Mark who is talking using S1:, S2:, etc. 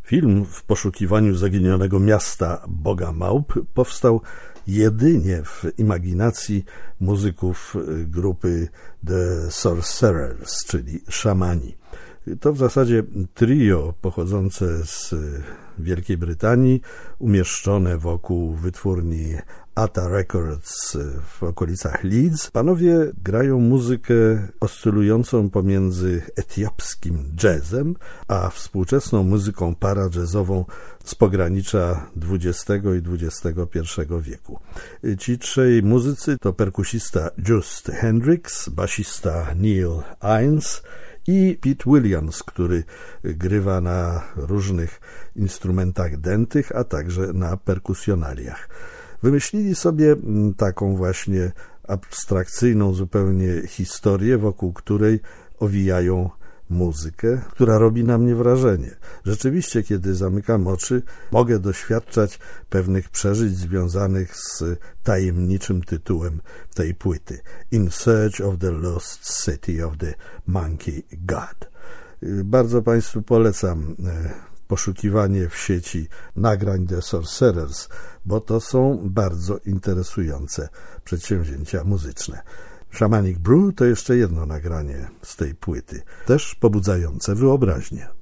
S1: Film W poszukiwaniu zaginionego miasta Boga Małp powstał jedynie w imaginacji muzyków grupy The Sorcerers, czyli szamani. To w zasadzie trio pochodzące z Wielkiej Brytanii, umieszczone wokół wytwórni Ata Records w okolicach Leeds. Panowie grają muzykę oscylującą pomiędzy etiopskim jazzem, a współczesną muzyką parajazzową z pogranicza XX i XXI wieku. Ci trzej muzycy to perkusista Just Hendricks, basista Neil Innes i Pete Williams, który grywa na różnych instrumentach dętych, a także na perkusjonaliach. Wymyślili sobie taką właśnie abstrakcyjną zupełnie historię, wokół której owijają muzykę, która robi na mnie wrażenie. Rzeczywiście, kiedy zamykam oczy, mogę doświadczać pewnych przeżyć związanych z tajemniczym tytułem tej płyty. In Search of the Lost City of the Monkey God. Bardzo Państwu polecam poszukiwanie w sieci nagrań The Sorcerers, bo to są bardzo interesujące przedsięwzięcia muzyczne. Shamanic Brew to jeszcze jedno nagranie z tej płyty, też pobudzające wyobraźnię.